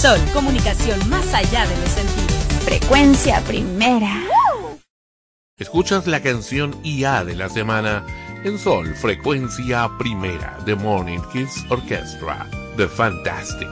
Sol, comunicación más allá de los sentidos. Frecuencia primera. Escuchas la canción IA de la semana en Sol, Frecuencia Primera, The Morning Kids Orchestra, The Fantastic.